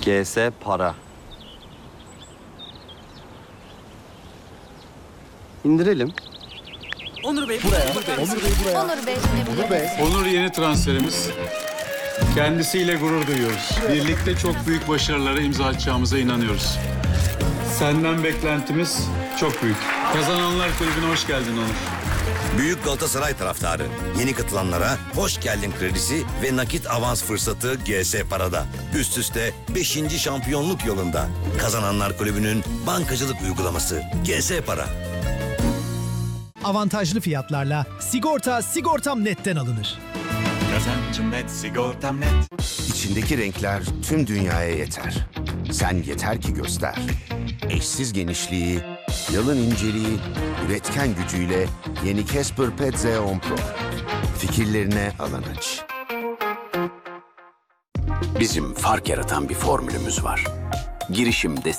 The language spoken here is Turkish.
GS Para. İndirelim. Onur Bey, Onur yeni transferimiz. Kendisiyle gurur duyuyoruz. Birlikte çok büyük başarılara imza atacağımıza inanıyoruz. Senden beklentimiz çok büyük. Kazananlar Kulübü'ne hoş geldin Onur. Büyük Galatasaray taraftarı. Yeni katılanlara hoş geldin kredisi ve nakit avans fırsatı GS Para'da. Üst üste 5. şampiyonluk yolunda. Kazananlar Kulübü'nün bankacılık uygulaması GS Para. Avantajlı fiyatlarla Sigortam Net'ten alınır. Kazancım net, sigortam net. İçindeki renkler tüm dünyaya yeter. Sen yeter ki göster. Eşsiz genişliği, yalın inceliği, üretken gücüyle yeni Casper Pet Z10 Pro. Fikirlerine alan aç. Bizim fark yaratan bir formülümüz var. Girişimde